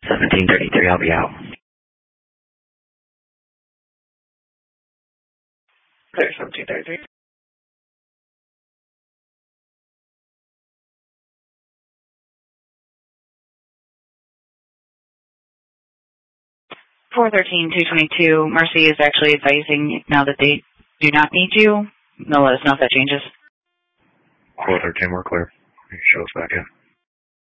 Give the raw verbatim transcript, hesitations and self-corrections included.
seventeen thirty-three, I'll be out. Clear, seventeen thirty-three. four thirteen two twenty-two, Mercy is actually advising now that they do not need you. They'll let us know if that changes. four thirteen, we're clear. You can show us back in.